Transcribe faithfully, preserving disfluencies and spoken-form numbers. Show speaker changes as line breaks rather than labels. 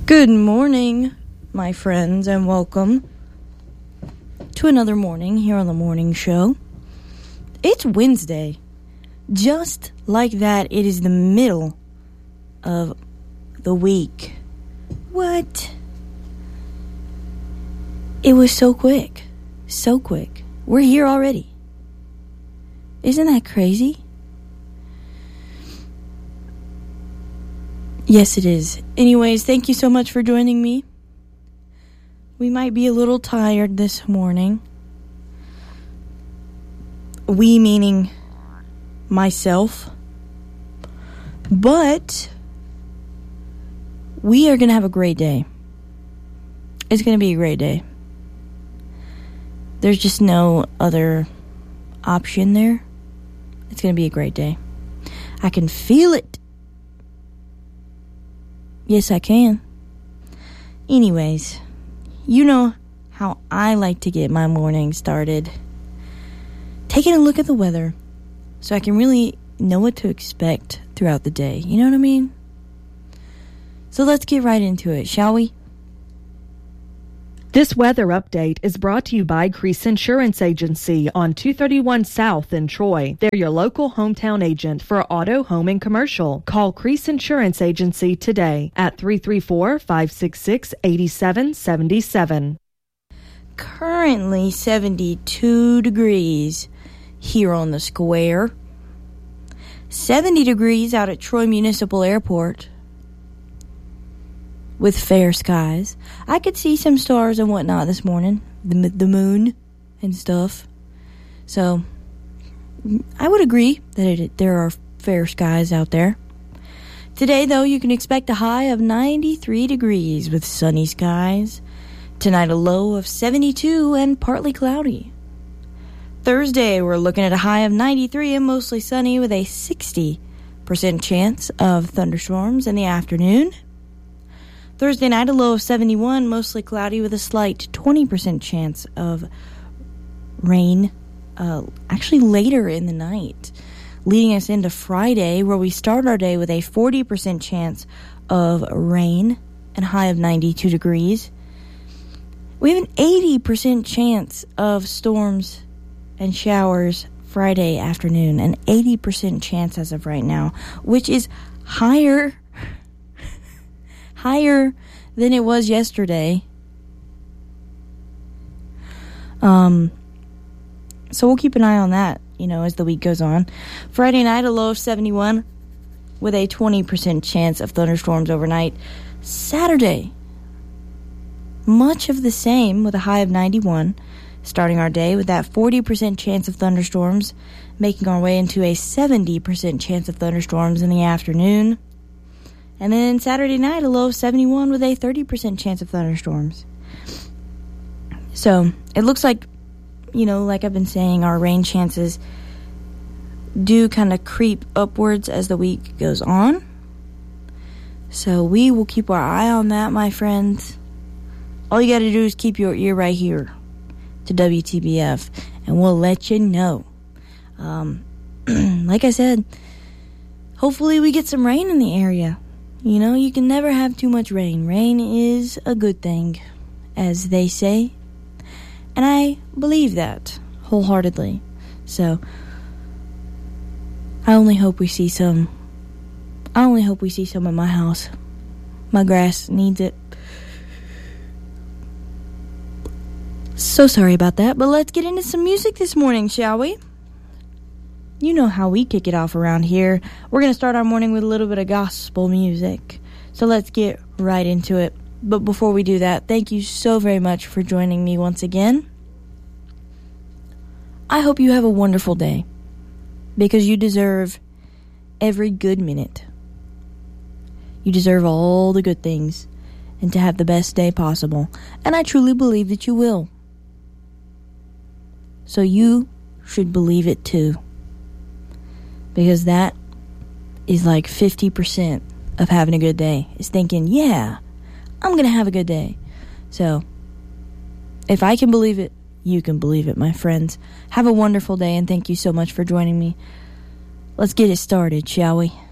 Good morning, my friends, and welcome to another morning here on the morning show. It's Wednesday. Just like that, it is the middle of the week. What? It was so quick. So quick. We're here already. Isn't that crazy? Yes, it is. Anyways, thank you so much for joining me. We might be a little tired this morning. We meaning myself. But we are going to have a great day. It's going to be a great day. There's just no other option there. It's going to be a great day. I can feel it. Yes, I can. Anyways, you know how I like to get my morning started. Taking a look at the weather so I can really know what to expect throughout the day. You know what I mean? So let's get right into it, shall we?
This weather update is brought to you by Crease Insurance Agency on two thirty-one South in Troy. They're your local hometown agent for auto, home, and commercial. Call Crease Insurance Agency today at three three four, five six six, eight seven seven seven.
Currently seventy-two degrees here on the square. seventy degrees out at Troy Municipal Airport. With fair skies. I could see some stars and whatnot this morning. The, the moon and stuff. So, I would agree that it, there are fair skies out there. Today, though, you can expect a high of ninety-three degrees with sunny skies. Tonight, a low of seventy-two and partly cloudy. Thursday, we're looking at a high of ninety-three and mostly sunny with a sixty percent chance of thunderstorms in the afternoon. Thursday night, a low of seventy-one, mostly cloudy with a slight twenty percent chance of rain, uh, actually later in the night, leading us into Friday, where we start our day with a forty percent chance of rain and a high of ninety-two degrees. We have an eighty percent chance of storms and showers Friday afternoon, an eighty percent chance as of right now, which is higher higher than it was yesterday. Um, so we'll keep an eye on that, you know, as the week goes on. Friday night, a low of seventy-one with a twenty percent chance of thunderstorms overnight. Saturday, much of the same with a high of ninety-one. Starting our day with that forty percent chance of thunderstorms, making our way into a seventy percent chance of thunderstorms in the afternoon. And then Saturday night, a low of seventy-one with a thirty percent chance of thunderstorms. So, it looks like, you know, like I've been saying, our rain chances do kind of creep upwards as the week goes on. So, we will keep our eye on that, my friends. All you got to do is keep your ear right here to W T B F, and we'll let you know. Um, like I said, hopefully we get some rain in the area. You know, you can never have too much rain. Rain is a good thing, as they say. And I believe that wholeheartedly. So, I only hope we see some. I only hope we see some in my house. My grass needs it. So sorry about that, but let's get into some music this morning, shall we? You know how we kick it off around here. We're going to start our morning with a little bit of gospel music. So let's get right into it. But before we do that, thank you so very much for joining me once again. I hope you have a wonderful day, because you deserve every good minute. You deserve all the good things and to have the best day possible. And I truly believe that you will. So you should believe it too. Because that is like fifty percent of having a good day. Is thinking, yeah, I'm going to have a good day. So, if I can believe it, you can believe it, my friends. Have a wonderful day, and thank you so much for joining me. Let's get it started, shall we?